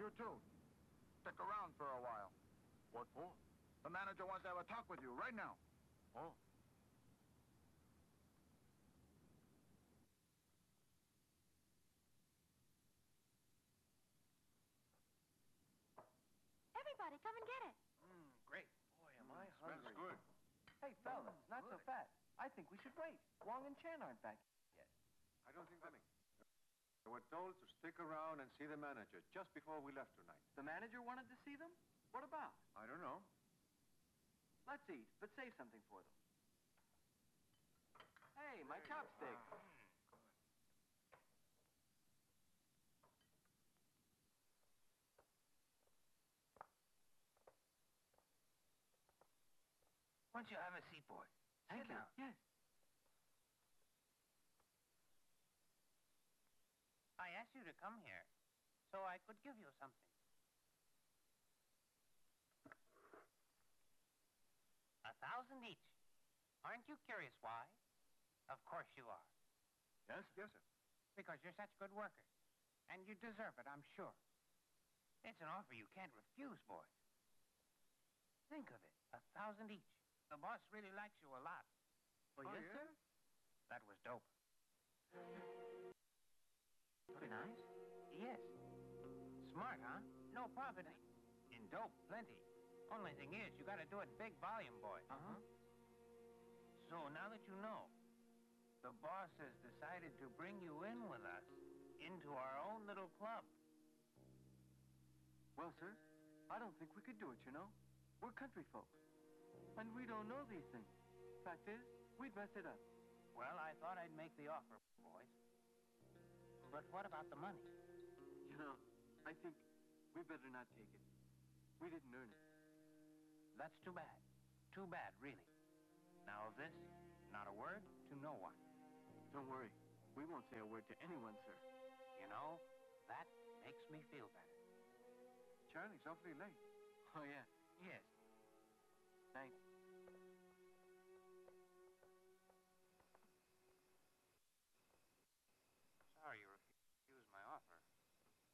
You too. Stick around for a while. What for? The manager wants to have a talk with you right now. Oh. Everybody, come and get it. Great. Boy, am I hungry. Smells good. Hey, fellas, not so fast. I think we should wait. Wong and Chan aren't back yet. I don't think coming. We were told to stick around and see the manager just before we left tonight. The manager wanted to see them? What about? I don't know. Let's eat, but save something for them. Hey, my chopstick. Why don't you have a seat, boy? Thank you. Yes. I asked you to come here so I could give you something. 1,000 each. Aren't you curious why? Of course you are. Yes, sir. Because you're such good workers. And you deserve it, I'm sure. It's an offer you can't refuse, boys. Think of it, 1,000 each. The boss really likes you a lot. Oh, yes, yeah? sir? That was dope. Pretty nice. Yes. Smart, huh? No profit in dope, plenty. Only thing is, you gotta do it big volume, boy. Uh-huh. So now that you know, the boss has decided to bring you in with us into our own little club. Well, sir, I don't think we could do it, you know. We're country folks. And we don't know these things. Fact is, we'd mess it up. Well, I thought I'd make the offer, boys. But what about the money? You know, I think we better not take it. We didn't earn it. That's too bad. Too bad, really. Now of this, not a word to no one. Don't worry. We won't say a word to anyone, sir. You know, that makes me feel better. Charlie's awfully late. Oh, yeah. Yes. Thanks.